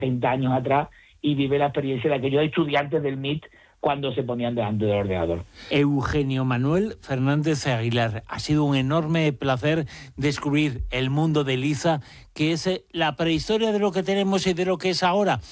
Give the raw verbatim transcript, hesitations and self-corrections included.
treinta años atrás y vive la experiencia de aquellos estudiantes del M I T cuando se ponían delante del ordenador. Eugenio Manuel Fernández Aguilar, ha sido un enorme placer descubrir el mundo de Eliza, que es la prehistoria de lo que tenemos y de lo que es ahora.